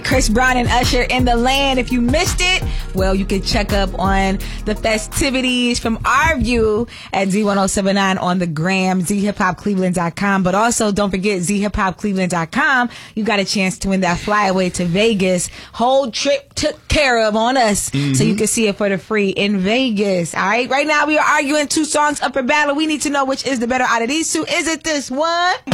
Chris Brown and Usher in the land. If you missed it, well, you can check up on the festivities from our view at Z1079 on the gram, zhiphopcleveland.com. But also, don't forget zhiphopcleveland.com. You got a chance to win that flyaway to Vegas. Whole trip took care of on us. So you can see it for the free in Vegas. All right. Right now, we are arguing 2 songs up for battle. We need to know which is the better out of these 2. Is it this one?